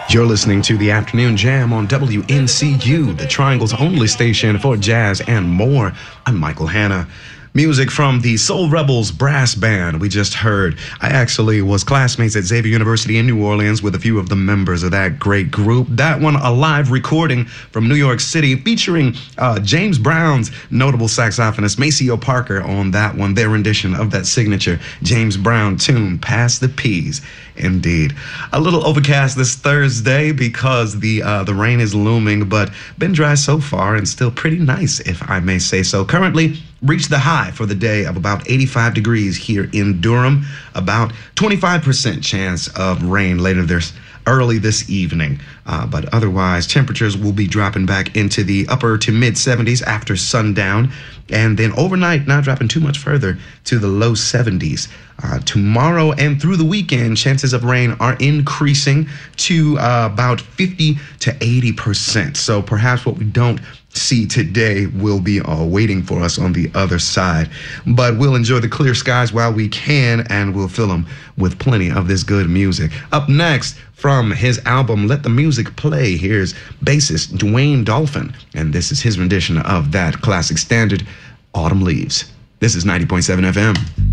You're listening to the Afternoon Jam on WNCU, the Triangle's only station for jazz and more. I'm Michael Hanna. Music from the Soul Rebels Brass Band we just heard. I actually was classmates at Xavier University in New Orleans with a few of the members of that great group. That one, a live recording from New York City featuring James Brown's notable saxophonist Maceo Parker on that one, their rendition of that signature James Brown tune, Pass the Peas. Indeed. A little overcast this Thursday because the rain is looming, but been dry so far and still pretty nice, if I may say so. Currently, reached the high for the day of about 85 degrees here in Durham. About 25% chance of rain early this evening. But otherwise, temperatures will be dropping back into the upper to mid 70s after sundown. And then overnight, not dropping too much further to the low 70s. Tomorrow and through the weekend, chances of rain are increasing to about 50 to 80%. So perhaps what we don't see today will be waiting for us on the other side. But we'll enjoy the clear skies while we can, and we'll fill them with plenty of this good music. Up next, from his album Let the Music Play, here's bassist Dwayne Dolphin, and this is his rendition of that classic standard, Autumn Leaves. This is 90.7 FM.